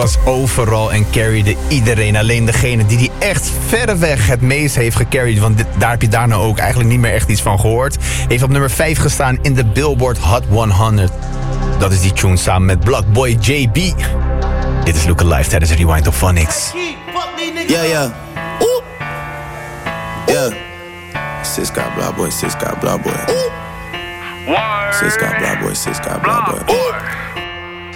was overal en carryde iedereen. Alleen degene die echt verreweg het meest heeft gecarried, want daar heb je daarna ook eigenlijk niet meer echt iets van gehoord, heeft op nummer 5 gestaan in de Billboard Hot 100. Dat is die tune samen met Blockboy JB. Dit is Luca Live tijdens Rewind of Phonics. Yeah. Ooh. Yeah. Sis got blah boy, sis got blah boy. Sis got blah boy, sis got blah boy.